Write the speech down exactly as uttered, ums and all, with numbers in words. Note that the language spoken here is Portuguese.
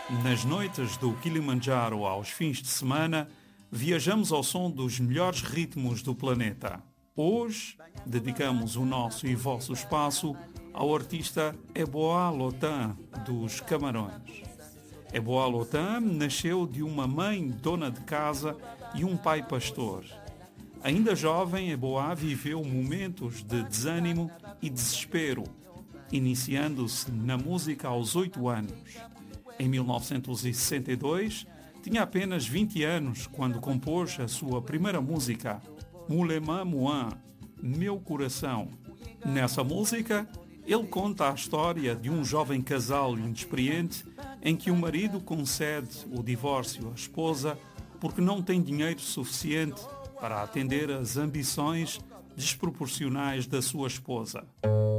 Nas noites do Kilimanjaro aos fins de semana, viajamos ao som dos melhores ritmos do planeta. Hoje, dedicamos o nosso e vosso espaço ao artista Eboa Lotan, dos Camarões. Eboa Lotan nasceu de uma mãe dona de casa e um pai pastor. Ainda jovem, Eboa viveu momentos de desânimo e desespero, iniciando-se na música aos oito anos. Em mil novecentos e sessenta e dois, tinha apenas vinte anos quando compôs a sua primeira música, Mulema Moan, Meu Coração. Nessa música, ele conta a história de um jovem casal inexperiente em que o marido concede o divórcio à esposa porque não tem dinheiro suficiente para atender às ambições desproporcionais da sua esposa.